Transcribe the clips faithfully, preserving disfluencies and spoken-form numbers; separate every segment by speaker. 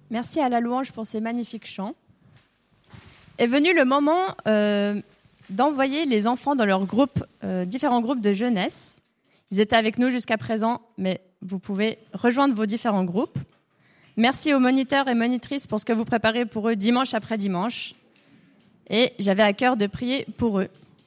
Speaker 1: Merci à la louange pour ces magnifiques chants. Est venu le moment euh, d'envoyer les enfants dans leurs groupes, euh, différents groupes de jeunesse. Ils étaient avec nous jusqu'à présent, mais vous pouvez rejoindre vos différents groupes. Merci aux moniteurs et monitrices pour ce que vous préparez pour eux dimanche après dimanche. Et j'avais à cœur de prier pour eux.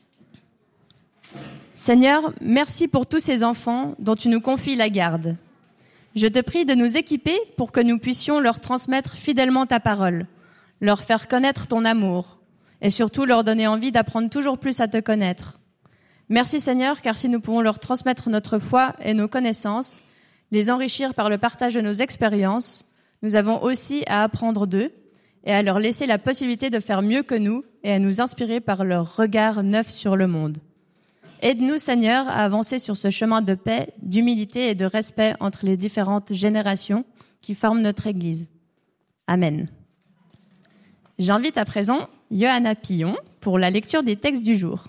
Speaker 1: Seigneur, merci pour tous ces enfants dont tu nous confies la garde. Je te prie de nous équiper pour que nous puissions leur transmettre fidèlement ta parole, leur faire connaître ton amour et surtout leur donner envie d'apprendre toujours plus à te connaître. Merci Seigneur, car si nous pouvons leur transmettre notre foi et nos connaissances, les enrichir par le partage de nos expériences, nous avons aussi à apprendre d'eux et à leur laisser la possibilité de faire mieux que nous et à nous inspirer par leur regard neuf sur le monde. Aide-nous, Seigneur, à avancer sur ce chemin de paix, d'humilité et de respect entre les différentes générations qui forment notre Église. Amen. J'invite à présent Johanna Pillon pour la lecture des textes du jour.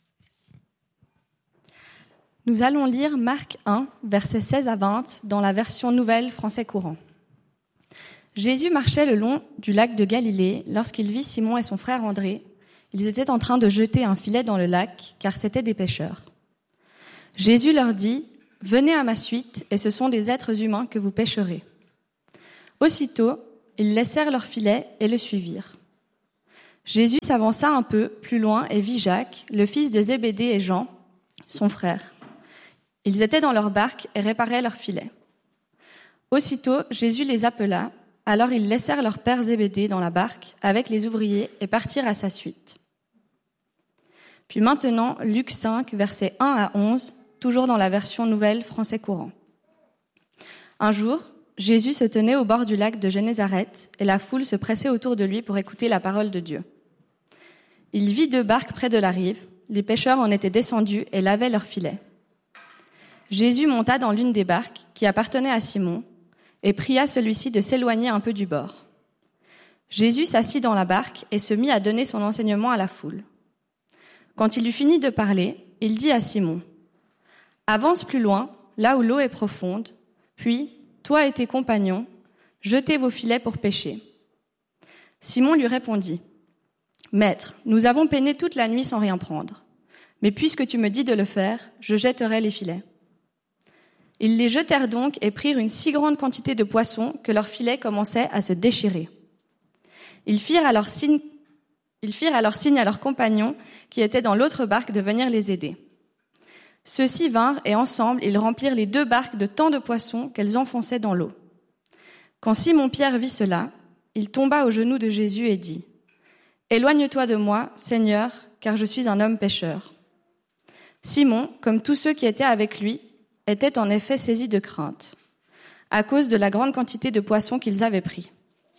Speaker 2: Nous allons lire Marc un, versets seize à vingt, dans la version nouvelle français courant. Jésus marchait le long du lac de Galilée lorsqu'il vit Simon et son frère André. Ils étaient en train de jeter un filet dans le lac, car c'étaient des pêcheurs. Jésus leur dit, « Venez à ma suite, et ce sont des êtres humains que vous pêcherez. » Aussitôt, ils laissèrent leur filet et le suivirent. Jésus s'avança un peu plus loin et vit Jacques, le fils de Zébédée et Jean, son frère. Ils étaient dans leur barque et réparaient leur filet. Aussitôt, Jésus les appela, alors ils laissèrent leur père Zébédée dans la barque avec les ouvriers et partirent à sa suite. Puis maintenant, Luc cinq, versets un à onze, toujours dans la version nouvelle français courant. Un jour, Jésus se tenait au bord du lac de Génézareth et la foule se pressait autour de lui pour écouter la parole de Dieu. Il vit deux barques près de la rive, les pêcheurs en étaient descendus et lavaient leurs filets. Jésus monta dans l'une des barques qui appartenait à Simon et pria celui-ci de s'éloigner un peu du bord. Jésus s'assit dans la barque et se mit à donner son enseignement à la foule. Quand il eut fini de parler, il dit à Simon, « Avance plus loin, là où l'eau est profonde, puis, toi et tes compagnons, jetez vos filets pour pêcher. » Simon lui répondit, « Maître, nous avons peiné toute la nuit sans rien prendre, mais puisque tu me dis de le faire, je jetterai les filets. » Ils les jetèrent donc et prirent une si grande quantité de poissons que leurs filets commençaient à se déchirer. Ils firent alors signe, ils firent alors signe à leurs compagnons qui étaient dans l'autre barque de venir les aider. Ceux-ci vinrent et ensemble ils remplirent les deux barques de tant de poissons qu'elles enfonçaient dans l'eau. Quand Simon-Pierre vit cela, il tomba aux genoux de Jésus et dit, « Éloigne-toi de moi, Seigneur, car je suis un homme pécheur. » Simon, comme tous ceux qui étaient avec lui, était en effet saisi de crainte, à cause de la grande quantité de poissons qu'ils avaient pris.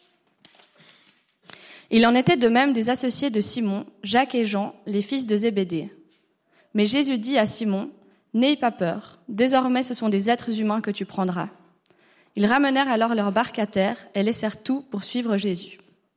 Speaker 2: Il en était de même des associés de Simon, Jacques et Jean, les fils de Zébédée. Mais Jésus dit à Simon, « N'aie pas peur, désormais ce sont des êtres humains que tu prendras. » Ils ramenèrent alors leur barque à terre et laissèrent tout pour suivre Jésus.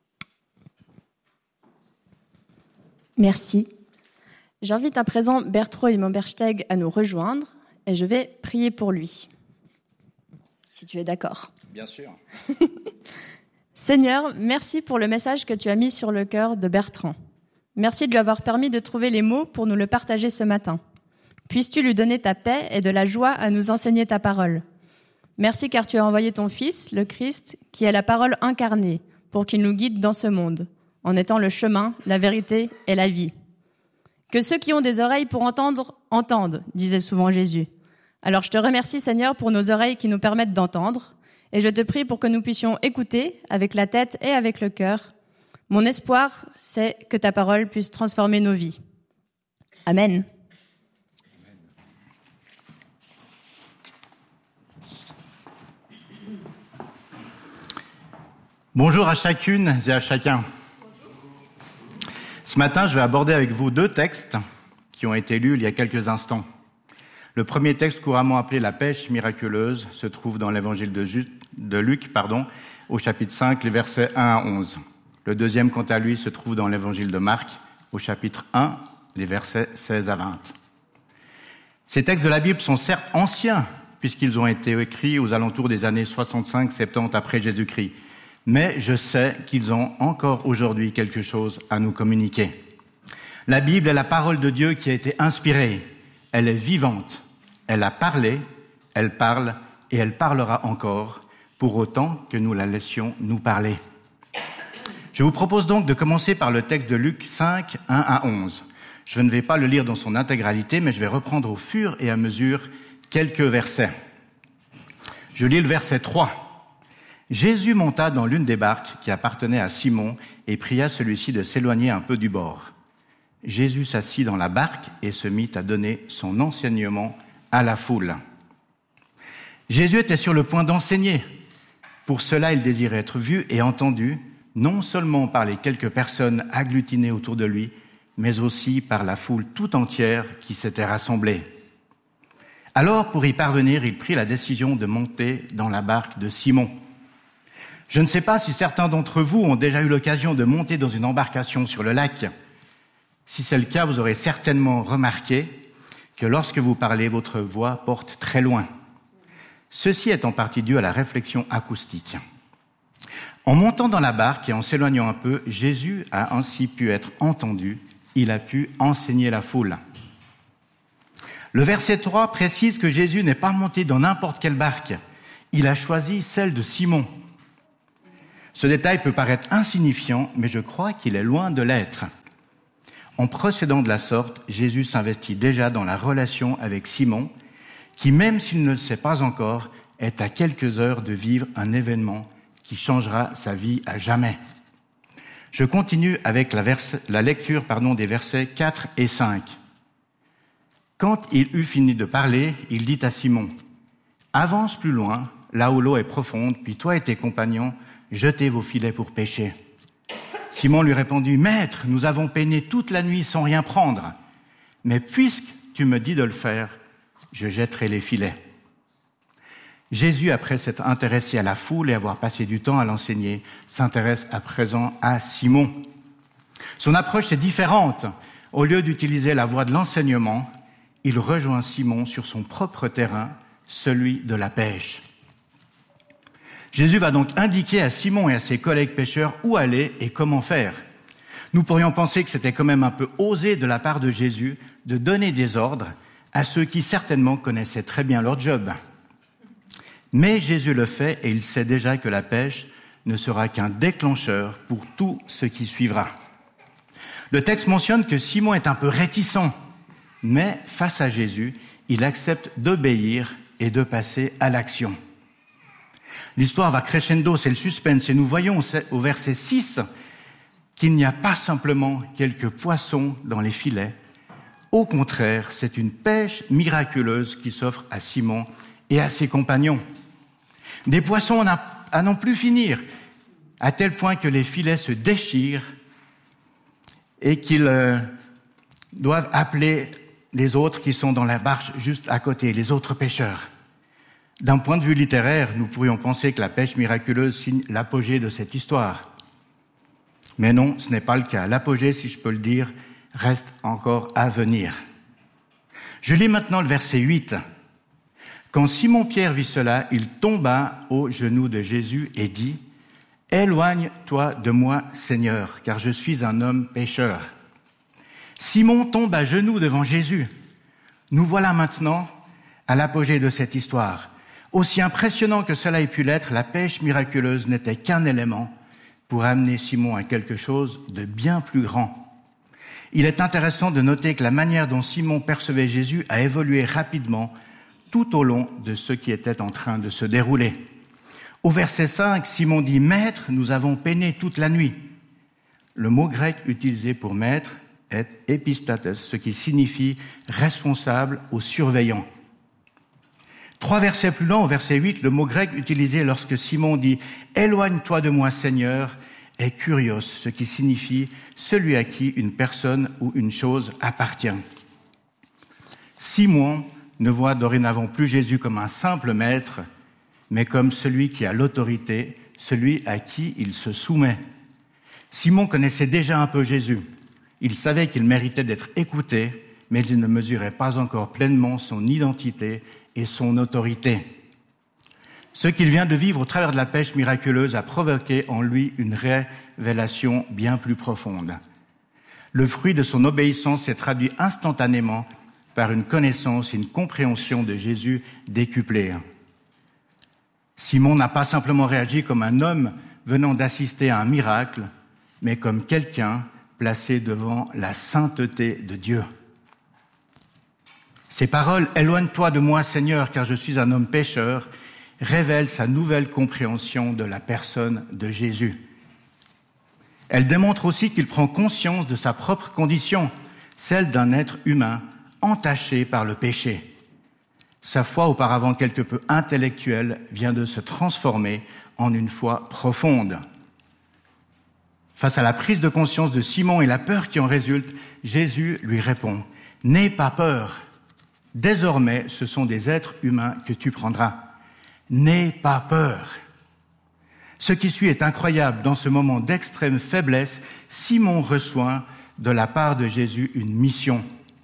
Speaker 1: Merci. J'invite à présent Bertrand et Mombersteg à nous rejoindre et je vais prier pour lui, si tu es d'accord.
Speaker 3: Bien sûr.
Speaker 1: Seigneur, merci pour le message que tu as mis sur le cœur de Bertrand. Merci de lui avoir permis de trouver les mots pour nous le partager ce matin. Puisses-tu lui donner ta paix et de la joie à nous enseigner ta parole. Merci car tu as envoyé ton Fils, le Christ, qui est la parole incarnée, pour qu'il nous guide dans ce monde, en étant le chemin, la vérité et la vie. Que ceux qui ont des oreilles pour entendre, entendent, disait souvent Jésus. Alors je te remercie Seigneur pour nos oreilles qui nous permettent d'entendre, et je te prie pour que nous puissions écouter avec la tête et avec le cœur. Mon espoir, c'est que ta parole puisse transformer nos vies. Amen.
Speaker 3: Bonjour à chacune et à chacun. Ce matin, je vais aborder avec vous deux textes qui ont été lus il y a quelques instants. Le premier texte, couramment appelé la pêche miraculeuse, se trouve dans l'évangile de, Ju- de Luc, pardon, au chapitre cinq, les versets un à onze. Le deuxième, quant à lui, se trouve dans l'évangile de Marc, au chapitre un, les versets seize à vingt. Ces textes de la Bible sont certes anciens, puisqu'ils ont été écrits aux alentours des années soixante-cinq soixante-dix après Jésus-Christ. mais je sais qu'ils ont encore aujourd'hui quelque chose à nous communiquer. La Bible est la parole de Dieu qui a été inspirée. Elle est vivante. Elle a parlé, elle parle et elle parlera encore, pour autant que nous la laissions nous parler. Je vous propose donc de commencer par le texte de Luc cinq, un à onze. Je ne vais pas le lire dans son intégralité, mais je vais reprendre au fur et à mesure quelques versets. Je lis le verset trois. Jésus monta dans l'une des barques qui appartenait à Simon et pria celui-ci de s'éloigner un peu du bord. Jésus s'assit dans la barque et se mit à donner son enseignement à la foule. Jésus était sur le point d'enseigner. Pour cela, il désirait être vu et entendu, non seulement par les quelques personnes agglutinées autour de lui, mais aussi par la foule tout entière qui s'était rassemblée. Alors, pour y parvenir, il prit la décision de monter dans la barque de Simon. Je ne sais pas si certains d'entre vous ont déjà eu l'occasion de monter dans une embarcation sur le lac. Si c'est le cas, vous aurez certainement remarqué que lorsque vous parlez, votre voix porte très loin. Ceci est en partie dû à la réflexion acoustique. En montant dans la barque et en s'éloignant un peu, Jésus a ainsi pu être entendu. Il a pu enseigner la foule. Le verset trois précise que Jésus n'est pas monté dans n'importe quelle barque. Il a choisi celle de Simon. Ce détail peut paraître insignifiant, mais je crois qu'il est loin de l'être. En procédant de la sorte, Jésus s'investit déjà dans la relation avec Simon, qui, même s'il ne le sait pas encore, est à quelques heures de vivre un événement qui changera sa vie à jamais. Je continue avec la, verse, la lecture pardon, des versets quatre et cinq. Quand il eut fini de parler, il dit à Simon, « Avance plus loin, là où l'eau est profonde, puis toi et tes compagnons, jetez vos filets pour pêcher. » Simon lui répondit, « Maître, nous avons peiné toute la nuit sans rien prendre, mais puisque tu me dis de le faire, je jetterai les filets. » Jésus, après s'être intéressé à la foule et avoir passé du temps à l'enseigner, s'intéresse à présent à Simon. Son approche est différente. Au lieu d'utiliser la voie de l'enseignement, il rejoint Simon sur son propre terrain, celui de la pêche. Jésus va donc indiquer à Simon et à ses collègues pêcheurs où aller et comment faire. Nous pourrions penser que c'était quand même un peu osé de la part de Jésus de donner des ordres à ceux qui certainement connaissaient très bien leur job. Mais Jésus le fait et il sait déjà que la pêche ne sera qu'un déclencheur pour tout ce qui suivra. Le texte mentionne que Simon est un peu réticent, mais face à Jésus, il accepte d'obéir et de passer à l'action. L'histoire va crescendo, c'est le suspense, et nous voyons au verset six qu'il n'y a pas simplement quelques poissons dans les filets. Au contraire, c'est une pêche miraculeuse qui s'offre à Simon et à ses compagnons. Des poissons à n'en plus finir, à tel point que les filets se déchirent et qu'ils euh, doivent appeler les autres qui sont dans la barge juste à côté, les autres pêcheurs. D'un point de vue littéraire, nous pourrions penser que la pêche miraculeuse signe l'apogée de cette histoire. Mais non, ce n'est pas le cas. L'apogée, si je peux le dire, reste encore à venir. Je lis maintenant le verset huit. Quand Simon-Pierre vit cela, il tomba aux genoux de Jésus et dit « Éloigne-toi de moi, Seigneur, car je suis un homme pécheur. » Simon tombe à genoux devant Jésus. Nous voilà maintenant à l'apogée de cette histoire. Aussi impressionnant que cela ait pu l'être, la pêche miraculeuse n'était qu'un élément pour amener Simon à quelque chose de bien plus grand. Il est intéressant de noter que la manière dont Simon percevait Jésus a évolué rapidement tout au long de ce qui était en train de se dérouler. Au verset cinq, Simon dit « Maître, nous avons peiné toute la nuit ». Le mot grec utilisé pour maître est « épistates », ce qui signifie « responsable ou surveillant ». Trois versets plus loin, au verset huit, le mot grec utilisé lorsque Simon dit « Éloigne-toi de moi, Seigneur » est « kurios », ce qui signifie « celui à qui une personne ou une chose appartient ». Simon ne voit dorénavant plus Jésus comme un simple maître, mais comme celui qui a l'autorité, celui à qui il se soumet. Simon connaissait déjà un peu Jésus. Il savait qu'il méritait d'être écouté, mais il ne mesurait pas encore pleinement son identité et son autorité. Ce qu'il vient de vivre au travers de la pêche miraculeuse a provoqué en lui une révélation bien plus profonde. Le fruit de son obéissance s'est traduit instantanément par une connaissance et une compréhension de Jésus décuplée. Simon n'a pas simplement réagi comme un homme venant d'assister à un miracle, mais comme quelqu'un placé devant la sainteté de Dieu. Ces paroles « Éloigne-toi de moi, Seigneur, car je suis un homme pécheur » révèlent sa nouvelle compréhension de la personne de Jésus. Elle démontre aussi qu'il prend conscience de sa propre condition, celle d'un être humain entaché par le péché. Sa foi, auparavant quelque peu intellectuelle, vient de se transformer en une foi profonde. Face à la prise de conscience de Simon et la peur qui en résulte, Jésus lui répond « N'aie pas peur, désormais ce sont des êtres humains que tu prendras. N'aie pas peur ». Ce qui suit est incroyable. Dans ce moment d'extrême faiblesse, Simon reçoit de la part de Jésus une mission.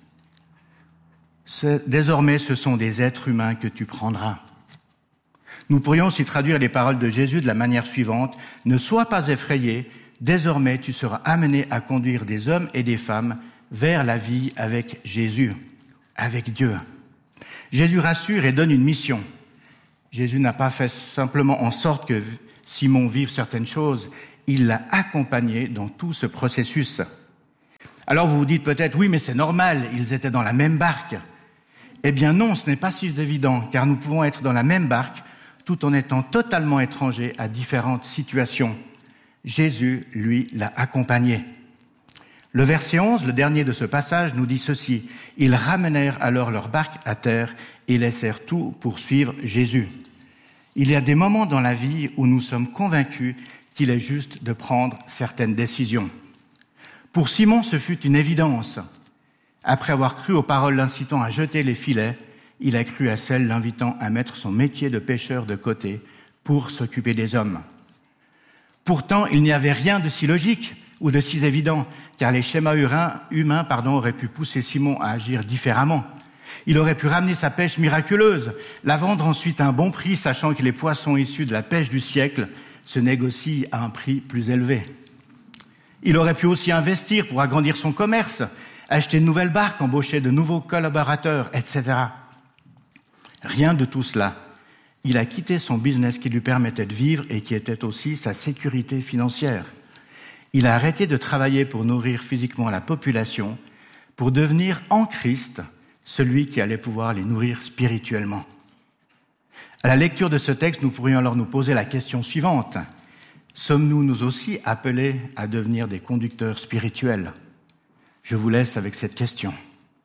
Speaker 3: Désormais, ce sont des êtres humains que tu prendras. Nous pourrions aussi traduire les paroles de Jésus de la manière suivante. Ne sois pas effrayé, désormais tu seras amené à conduire des hommes et des femmes vers la vie avec Jésus, avec Dieu. Jésus rassure et donne une mission. Jésus n'a pas fait simplement en sorte que Simon vive certaines choses, il l'a accompagné dans tout ce processus. Alors vous vous dites peut-être, oui, mais c'est normal, ils étaient dans la même barque. Eh bien non, ce n'est pas si évident, car nous pouvons être dans la même barque tout en étant totalement étrangers à différentes situations. Jésus, lui, l'a accompagné. Le verset onze, le dernier de ce passage, nous dit ceci. Ils ramenèrent alors leur barque à terre et laissèrent tout pour suivre Jésus. Il y a des moments dans la vie où nous sommes convaincus qu'il est juste de prendre certaines décisions. Pour Simon, ce fut une évidence. Après avoir cru aux paroles l'incitant à jeter les filets, il a cru à celles l'invitant à mettre son métier de pêcheur de côté pour s'occuper des hommes. Pourtant, il n'y avait rien de si logique ou de si évident, car les schémas humains pardon, auraient pu pousser Simon à agir différemment. Il aurait pu ramener sa pêche miraculeuse, la vendre ensuite à un bon prix, sachant que les poissons issus de la pêche du siècle se négocient à un prix plus élevé. Il aurait pu aussi investir pour agrandir son commerce, acheter une nouvelle barque, embaucher de nouveaux collaborateurs, et cetera. Rien de tout cela. Il a quitté son business qui lui permettait de vivre et qui était aussi sa sécurité financière. Il a arrêté de travailler pour nourrir physiquement la population, pour devenir en Christ celui qui allait pouvoir les nourrir spirituellement. À la lecture de ce texte, nous pourrions alors nous poser la question suivante. Sommes-nous nous aussi appelés à devenir des conducteurs spirituels ? Je vous laisse avec cette question.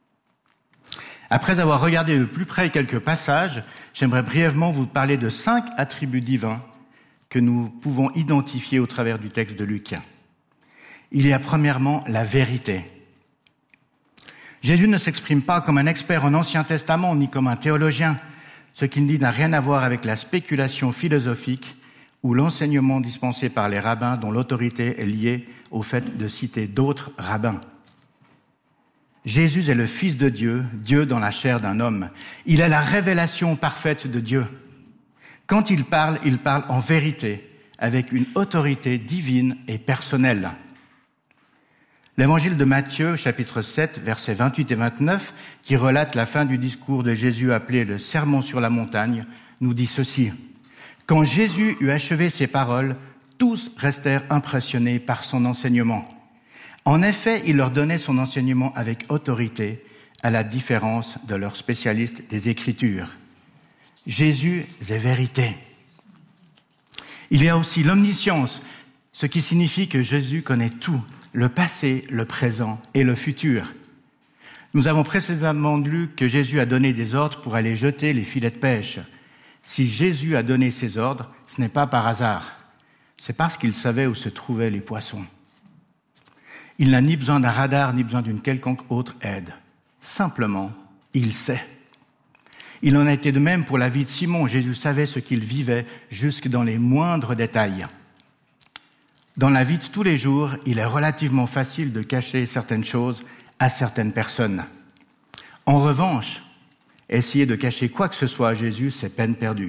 Speaker 3: Après avoir regardé de plus près quelques passages, j'aimerais brièvement vous parler de cinq attributs divins que nous pouvons identifier au travers du texte de Luc. Il y a premièrement la vérité. Jésus ne s'exprime pas comme un expert en Ancien Testament ni comme un théologien. Ce qu'il dit n'a rien à voir avec la spéculation philosophique ou l'enseignement dispensé par les rabbins dont l'autorité est liée au fait de citer d'autres rabbins. Jésus est le Fils de Dieu, Dieu dans la chair d'un homme. Il est la révélation parfaite de Dieu. Quand il parle, il parle en vérité, avec une autorité divine et personnelle. L'évangile de Matthieu, chapitre sept, versets vingt-huit et vingt-neuf, qui relate la fin du discours de Jésus appelé le Sermon sur la montagne, nous dit ceci. Quand Jésus eut achevé ses paroles, tous restèrent impressionnés par son enseignement. En effet, il leur donnait son enseignement avec autorité, à la différence de leurs spécialistes des Écritures. Jésus est vérité. Il y a aussi l'omniscience, ce qui signifie que Jésus connaît tout, le passé, le présent et le futur. Nous avons précédemment lu que Jésus a donné des ordres pour aller jeter les filets de pêche. Si Jésus a donné ces ordres, ce n'est pas par hasard. C'est parce qu'il savait où se trouvaient les poissons. Il n'a ni besoin d'un radar, ni besoin d'une quelconque autre aide. Simplement, il sait. Il en a été de même pour la vie de Simon. Jésus savait ce qu'il vivait jusque dans les moindres détails. Dans la vie de tous les jours, il est relativement facile de cacher certaines choses à certaines personnes. En revanche, essayer de cacher quoi que ce soit à Jésus, c'est peine perdue.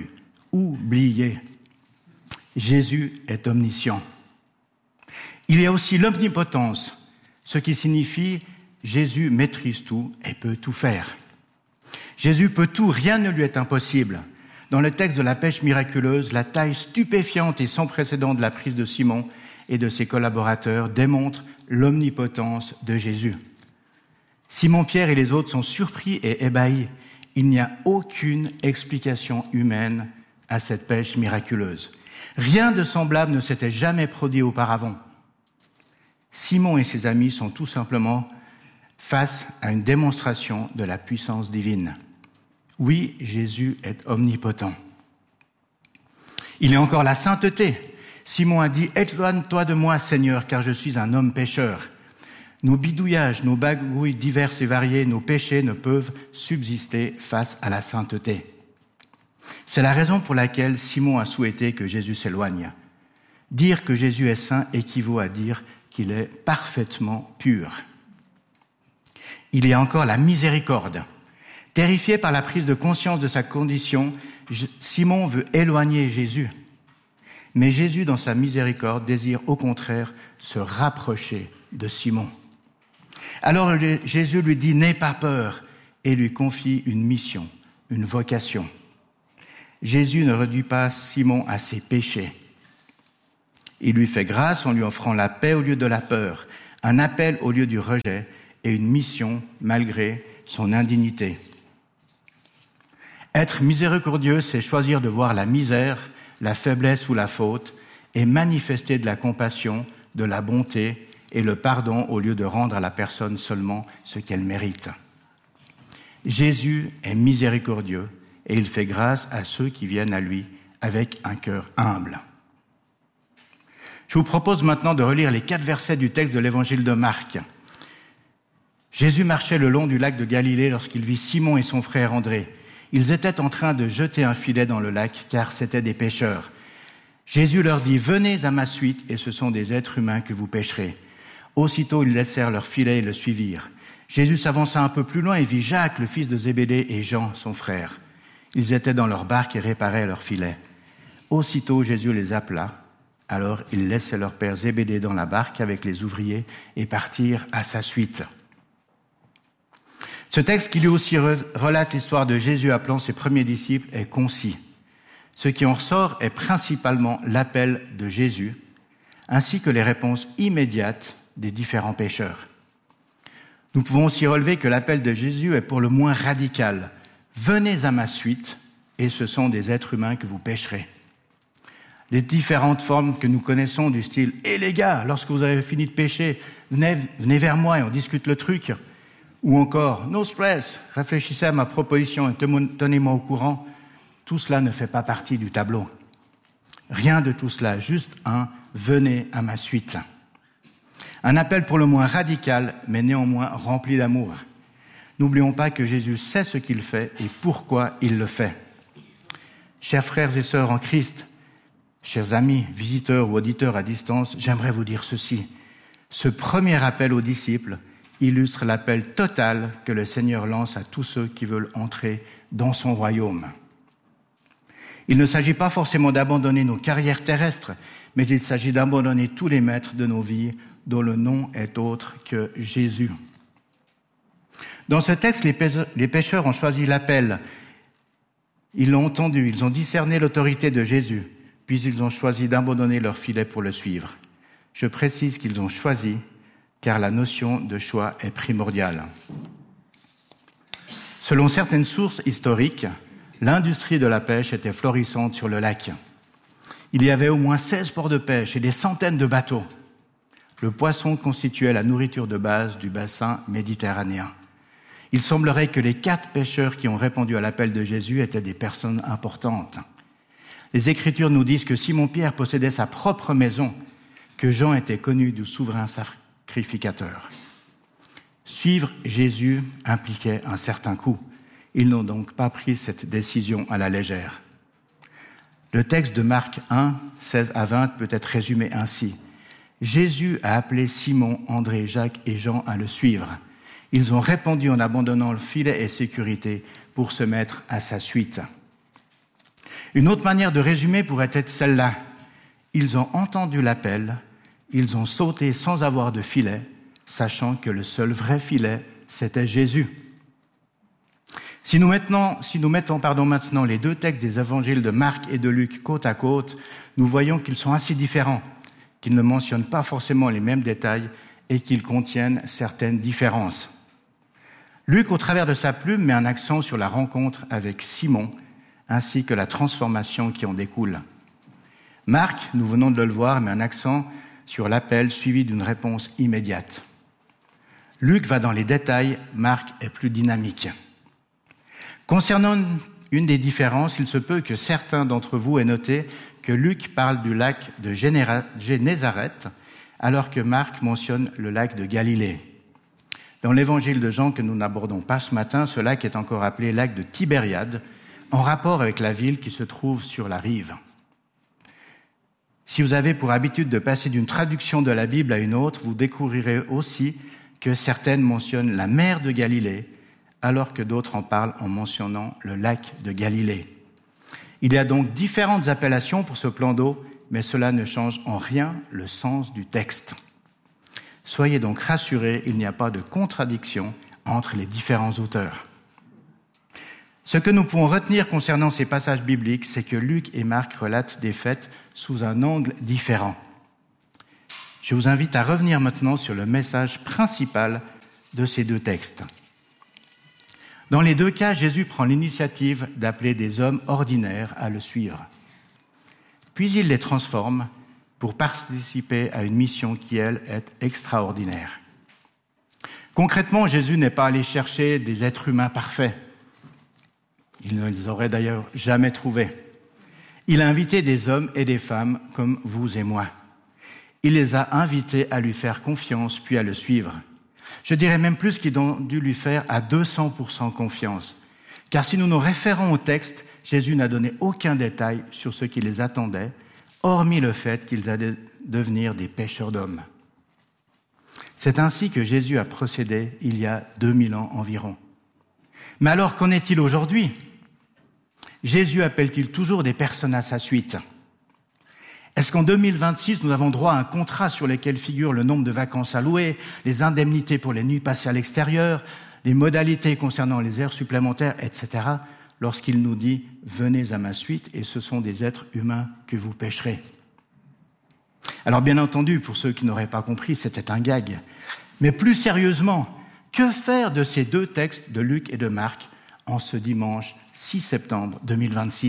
Speaker 3: oublié. Jésus est omniscient. Il y a aussi l'omnipotence, ce qui signifie Jésus maîtrise tout et peut tout faire. Jésus peut tout, rien ne lui est impossible. Dans le texte de la pêche miraculeuse, la taille stupéfiante et sans précédent de la prise de Simon et de ses collaborateurs démontre l'omnipotence de Jésus. Simon-Pierre et les autres sont surpris et ébahis. Il n'y a aucune explication humaine à cette pêche miraculeuse. Rien de semblable ne s'était jamais produit auparavant. Simon et ses amis sont tout simplement face à une démonstration de la puissance divine. Oui, Jésus est omnipotent. Il y a encore la sainteté. Simon a dit « Éloigne-toi de moi, Seigneur, car je suis un homme pécheur ». Nos bidouillages, nos bagouilles diverses et variées, nos péchés ne peuvent subsister face à la sainteté. C'est la raison pour laquelle Simon a souhaité que Jésus s'éloigne. Dire que Jésus est saint équivaut à dire qu'il est parfaitement pur. Il y a encore la miséricorde. Terrifié par la prise de conscience de sa condition, Simon veut éloigner Jésus. Mais Jésus, dans sa miséricorde, désire au contraire se rapprocher de Simon. Alors Jésus lui dit « N'aie pas peur » et lui confie une mission, une vocation. Jésus ne réduit pas Simon à ses péchés. Il lui fait grâce en lui offrant la paix au lieu de la peur, un appel au lieu du rejet et une mission malgré son indignité. Être miséricordieux, c'est choisir de voir la misère, la faiblesse ou la faute et manifester de la compassion, de la bonté et le pardon au lieu de rendre à la personne seulement ce qu'elle mérite. Jésus est miséricordieux et il fait grâce à ceux qui viennent à lui avec un cœur humble. Je vous propose maintenant de relire les quatre versets du texte de l'évangile de Marc. Jésus marchait le long du lac de Galilée lorsqu'il vit Simon et son frère André. Ils étaient en train de jeter un filet dans le lac, car c'étaient des pêcheurs. Jésus leur dit « Venez à ma suite, et ce sont des êtres humains que vous pêcherez. » Aussitôt, ils laissèrent leur filet et le suivirent. Jésus s'avança un peu plus loin et vit Jacques, le fils de Zébédée, et Jean, son frère. Ils étaient dans leur barque et réparaient leur filet. Aussitôt, Jésus les appela. Alors, ils laissaient leur père Zébédée dans la barque avec les ouvriers et partirent à sa suite. Ce texte qui lui aussi relate l'histoire de Jésus appelant ses premiers disciples est concis. Ce qui en ressort est principalement l'appel de Jésus, ainsi que les réponses immédiates des différents pécheurs. Nous pouvons aussi relever que l'appel de Jésus est pour le moins radical. « Venez à ma suite, et ce sont des êtres humains que vous pêcherez. » Les différentes formes que nous connaissons du style « Eh les gars, lorsque vous avez fini de pêcher, venez, venez vers moi et on discute le truc » ou encore « No stress, réfléchissez à ma proposition et tenez-moi au courant », tout cela ne fait pas partie du tableau. Rien de tout cela, juste un « venez à ma suite ». Un appel pour le moins radical, mais néanmoins rempli d'amour. N'oublions pas que Jésus sait ce qu'il fait et pourquoi il le fait. Chers frères et sœurs en Christ, chers amis, visiteurs ou auditeurs à distance, j'aimerais vous dire ceci. Ce premier appel aux disciples illustre l'appel total que le Seigneur lance à tous ceux qui veulent entrer dans son royaume. Il ne s'agit pas forcément d'abandonner nos carrières terrestres, mais il s'agit d'abandonner tous les maîtres de nos vies dont le nom est autre que Jésus. Dans ce texte, les pécheurs ont choisi l'appel. Ils l'ont entendu, ils ont discerné l'autorité de Jésus, puis ils ont choisi d'abandonner leur filet pour le suivre. Je précise qu'ils ont choisi, car la notion de choix est primordiale. Selon certaines sources historiques, l'industrie de la pêche était florissante sur le lac. Il y avait au moins seize ports de pêche et des centaines de bateaux. Le poisson constituait la nourriture de base du bassin méditerranéen. Il semblerait que les quatre pêcheurs qui ont répondu à l'appel de Jésus étaient des personnes importantes. Les Écritures nous disent que Simon-Pierre possédait sa propre maison, que Jean était connu du souverain sacrificateur. Suivre Jésus impliquait un certain coût. Ils n'ont donc pas pris cette décision à la légère. Le texte de Marc un, seize à vingt peut être résumé ainsi. Jésus a appelé Simon, André, Jacques et Jean à le suivre. Ils ont répondu en abandonnant le filet et sécurité pour se mettre à sa suite. Une autre manière de résumer pourrait être celle-là. Ils ont entendu l'appel, ils ont sauté sans avoir de filet, sachant que le seul vrai filet, c'était Jésus. Si nous, maintenant, si nous mettons pardon, maintenant les deux textes des évangiles de Marc et de Luc côte à côte, nous voyons qu'ils sont assez différents, qu'ils ne mentionnent pas forcément les mêmes détails et qu'ils contiennent certaines différences. Luc, au travers de sa plume, met un accent sur la rencontre avec Simon, ainsi que la transformation qui en découle. Marc, nous venons de le voir, met un accent sur l'appel suivi d'une réponse immédiate. Luc va dans les détails, Marc est plus dynamique. Concernant une des différences, il se peut que certains d'entre vous aient noté que Luc parle du lac de Génézareth, alors que Marc mentionne le lac de Galilée. Dans l'évangile de Jean que nous n'abordons pas ce matin, ce lac est encore appelé lac de Tibériade, en rapport avec la ville qui se trouve sur la rive. Si vous avez pour habitude de passer d'une traduction de la Bible à une autre, vous découvrirez aussi que certaines mentionnent la mer de Galilée, alors que d'autres en parlent en mentionnant le lac de Galilée. Il y a donc différentes appellations pour ce plan d'eau, mais cela ne change en rien le sens du texte. Soyez donc rassurés, il n'y a pas de contradiction entre les différents auteurs. Ce que nous pouvons retenir concernant ces passages bibliques, c'est que Luc et Marc relatent des faits sous un angle différent. Je vous invite à revenir maintenant sur le message principal de ces deux textes. Dans les deux cas, Jésus prend l'initiative d'appeler des hommes ordinaires à le suivre. Puis il les transforme pour participer à une mission qui, elle, est extraordinaire. Concrètement, Jésus n'est pas allé chercher des êtres humains parfaits. Il ne les aurait d'ailleurs jamais trouvés. Il a invité des hommes et des femmes comme vous et moi. Il les a invités à lui faire confiance, puis à le suivre. Je dirais même plus qu'ils ont dû lui faire à deux cents pour cent confiance. Car si nous nous référons au texte, Jésus n'a donné aucun détail sur ce qui les attendait, hormis le fait qu'ils allaient devenir des pêcheurs d'hommes. C'est ainsi que Jésus a procédé il y a deux mille ans environ. Mais alors, qu'en est-il aujourd'hui ? Jésus appelle-t-il toujours des personnes à sa suite ? Est-ce qu'en deux mille vingt-six, nous avons droit à un contrat sur lequel figure le nombre de vacances allouées, les indemnités pour les nuits passées à l'extérieur, les modalités concernant les heures supplémentaires, et cetera, lorsqu'il nous dit « Venez à ma suite » et ce sont des êtres humains que vous pêcherez. Alors bien entendu, pour ceux qui n'auraient pas compris, c'était un gag. Mais plus sérieusement, que faire de ces deux textes de Luc et de Marc en ce dimanche six septembre deux mille vingt-six ?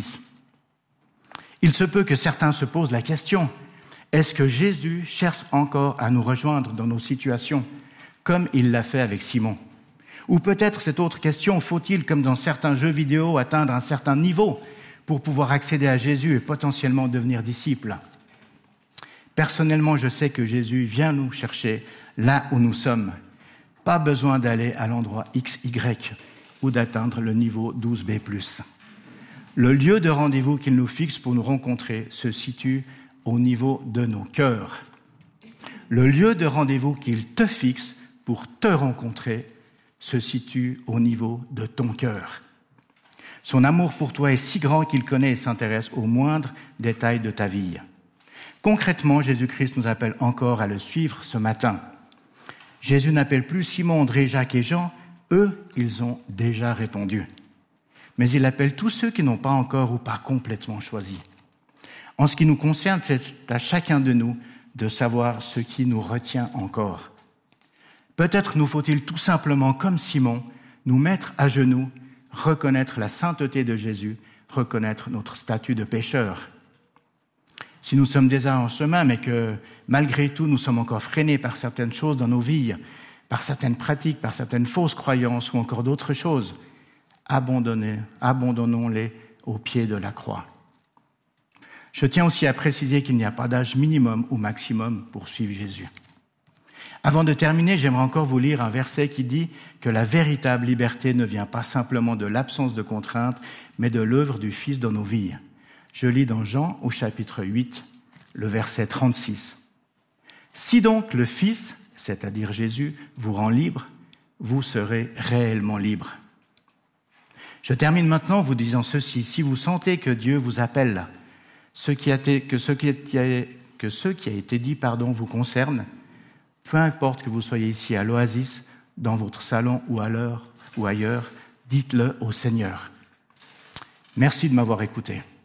Speaker 3: Il se peut que certains se posent la question, est-ce que Jésus cherche encore à nous rejoindre dans nos situations, comme il l'a fait avec Simon ? Ou peut-être cette autre question, faut-il, comme dans certains jeux vidéo, atteindre un certain niveau pour pouvoir accéder à Jésus et potentiellement devenir disciple ? Personnellement, je sais que Jésus vient nous chercher là où nous sommes. Pas besoin d'aller à l'endroit X Y ou d'atteindre le niveau douze B plus. Le lieu de rendez-vous qu'il nous fixe pour nous rencontrer se situe au niveau de nos cœurs. Le lieu de rendez-vous qu'il te fixe pour te rencontrer se situe au niveau de ton cœur. Son amour pour toi est si grand qu'il connaît et s'intéresse aux moindres détails de ta vie. Concrètement, Jésus-Christ nous appelle encore à le suivre ce matin. Jésus n'appelle plus Simon, André, Jacques et Jean. Eux, ils ont déjà répondu. Mais il appelle tous ceux qui n'ont pas encore ou pas complètement choisi. En ce qui nous concerne, c'est à chacun de nous de savoir ce qui nous retient encore. Peut-être nous faut-il tout simplement, comme Simon, nous mettre à genoux, reconnaître la sainteté de Jésus, reconnaître notre statut de pécheur. Si nous sommes déjà en chemin, mais que malgré tout nous sommes encore freinés par certaines choses dans nos vies, par certaines pratiques, par certaines fausses croyances ou encore d'autres choses, abandonnez, abandonnons-les au pied de la croix. Je tiens aussi à préciser qu'il n'y a pas d'âge minimum ou maximum pour suivre Jésus. Avant de terminer, j'aimerais encore vous lire un verset qui dit que la véritable liberté ne vient pas simplement de l'absence de contraintes, mais de l'œuvre du Fils dans nos vies. Je lis dans Jean au chapitre huit, le verset trente-six. « Si donc le Fils, c'est-à-dire Jésus, vous rend libre, vous serez réellement libre. » Je termine maintenant en vous disant ceci. Si vous sentez que Dieu vous appelle, ce qui a été, que, ce qui a, que ce qui a été dit pardon, vous concerne, peu importe que vous soyez ici à l'Oasis, dans votre salon ou à l'heure ou ailleurs, dites-le au Seigneur. Merci de m'avoir écouté.